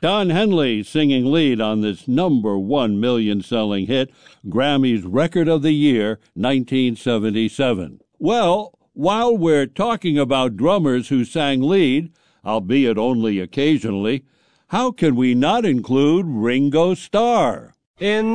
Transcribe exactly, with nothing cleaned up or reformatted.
Don Henley singing lead on this number one million-selling hit, Grammy's Record of the Year, nineteen seventy-seven. Well, while we're talking about drummers who sang lead, albeit only occasionally, how can we not include Ringo Starr? In